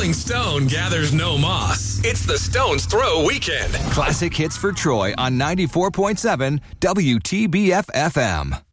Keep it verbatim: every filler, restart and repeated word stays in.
Rolling Stone gathers no moss. It's the Stones Throw Weekend. Classic hits for Troy on ninety-four point seven W T B F F M.